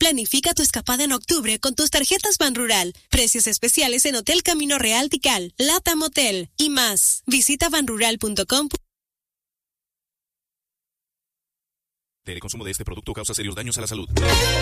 Planifica tu escapada en octubre con tus tarjetas Banrural. Precios especiales en Hotel Camino Real Tikal, Latam Hotel y más. Visita banrural.com. El consumo de este producto causa serios daños a la salud.